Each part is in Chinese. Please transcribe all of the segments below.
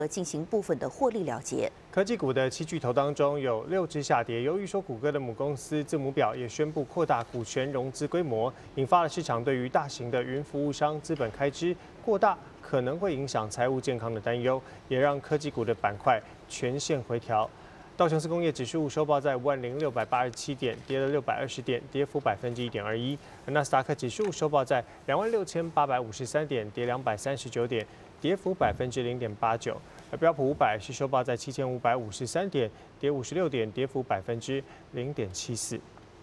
进行部分的获利了结。 科技股的7巨头当中有6只下跌，由于说谷歌的母公司字母表也宣布扩大股权融资规模，引发了市场对于大型的云服务商资本开支过大可能会影响财务健康的担忧，也让科技股的板块全线回调。道琼斯工业指数收报在50687点，跌了620点，跌幅1.21%。纳斯达克指数收报在26853点，跌239点，跌幅0.89%。而标普500是收报在7553点，跌56点，跌幅0.74%。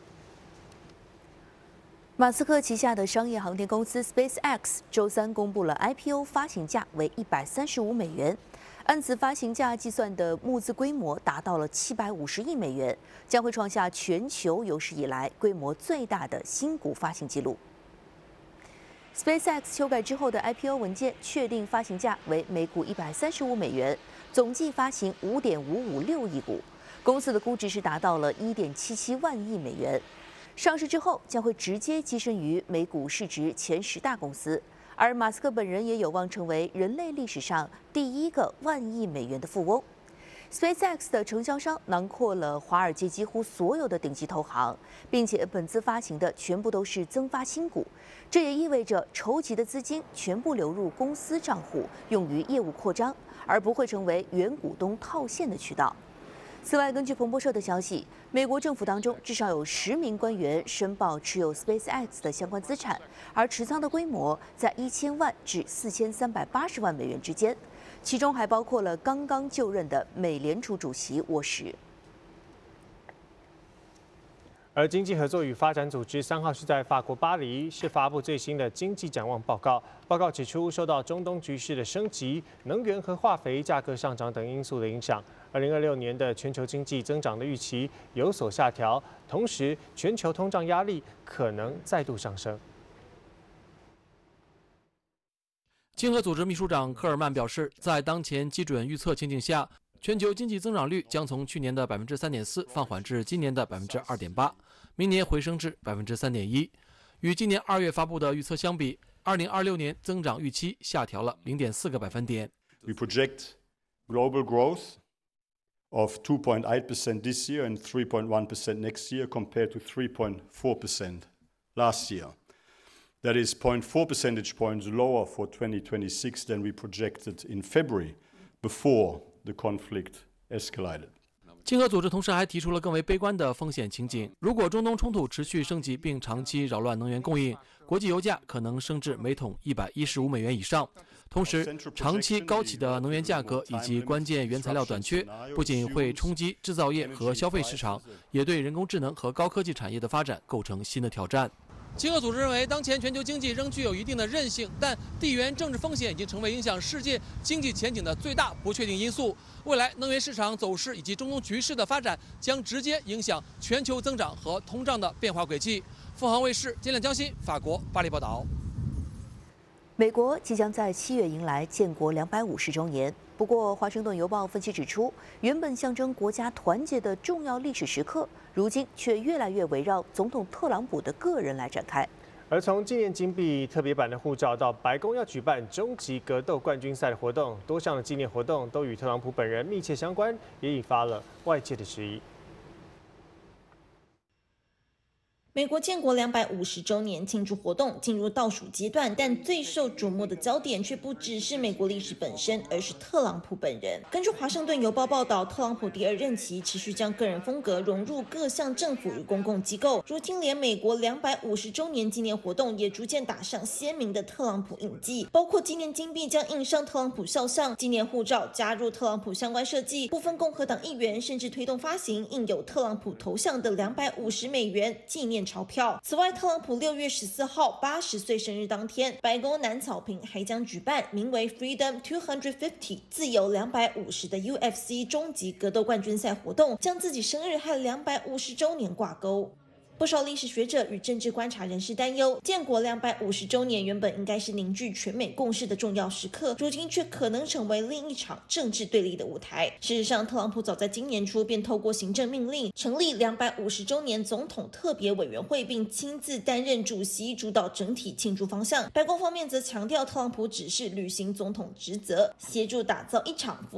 马斯克旗下的商业航天公司 SpaceX 周三公布了 IPO 发行价为$135，按此发行价计算的募资规模达到了$750亿，将会创下全球有史以来规模最大的新股发行纪录。SpaceX 修改之后的 IPO 文件确定发行价为每股$135，总计发行5.556亿股，公司的估值是达到了1.77万亿美元。上市之后将会直接跻身于美股市值前10大公司，而马斯克本人也有望成为人类历史上第一个1万亿美元的富翁。SpaceX 的承销商囊括了华尔街几乎所有的顶级投行，并且本次发行的全部都是增发新股，这也意味着筹集的资金全部流入公司账户，用于业务扩张，而不会成为原股东套现的渠道。此外，根据彭博社的消息，美国政府当中至少有10名官员申报持有 SpaceX 的相关资产，而持仓的规模在1000万至4380万美元之间。其中还包括了刚刚就任的美联储主席沃什。 而经济合作与发展组织3号是在法国巴黎是发布最新的经济展望报告。报告指出，受到中东局势的升级、能源和化肥价格上涨等因素的影响，2026年的全球经济增长的预期有所下调，同时全球通胀压力可能再度上升。 经合组织秘书长科尔曼表示，在当前基准预测情景下，全球经济增长率将从去年的3.4%放缓至今年的2.8%，明年回升至3.1%。与今年2月发布的预测相比，2026年增长预期下调了0.4个百分点。 We project global growth of 2.8% this year and 3.1% next year compared to 3.4% last year. That is 0.4 percentage points lower for 2026 than we projected in February before the conflict escalated. 经合组织同时还提出了更为悲观的风险情景，如果中东冲突持续升级并长期扰乱能源供应，国际油价可能升至每桶$115以上。同时，长期高企的能源价格以及关键原材料短缺，不仅会冲击制造业和消费市场，也对人工智能和高科技产业的发展构成新的挑战。经合组织认为，当前全球经济仍具有一定的韧性，但地缘政治风险已经成为影响世界经济前景的最大不确定因素。未来能源市场走势以及中东局势的发展将直接影响全球增长和通胀的变化轨迹。凤凰卫视金亮江新，法国巴黎报道。 美国即将在7月迎来建国250周年。不过，《华盛顿邮报》分析指出，原本象征国家团结的重要历史时刻，如今却越来越围绕总统特朗普的个人来展开。 而从纪念金币特别版的护照到白宫要举办终极格斗冠军赛的活动，多项的纪念活动都与特朗普本人密切相关，也引发了外界的质疑。 美国建国250周年庆祝活动进入倒数阶段，但最受瞩目的焦点却不只是美国历史本身，而是特朗普本人。根据华盛顿邮报报道，特朗普第2任期持续将个人风格融入各项政府与公共机构，如今连美国250周年纪念活动也逐渐打上鲜明的特朗普印记，包括纪念金币将印上特朗普肖像，纪念护照加入特朗普相关设计，部分共和党议员甚至推动发行印有特朗普头像的$250纪念钞票。此外，特朗普6月14号80岁生日当天，白宫南草坪还将举办名为 Freedom 250自由250的 UFC 终极格斗冠军赛活动，将自己生日和250周年挂钩。 不少历史学者与政治观察人士担忧，建国250周年原本应该是凝聚全美共识的重要时刻，如今却可能成为另一场政治对立的舞台。事实上，特朗普早在今年初便透过行政命令成立250周年总统特别委员会，并亲自担任主席，主导整体庆祝方向。白宫方面则强调，特朗普只是履行总统职责，协助打造一场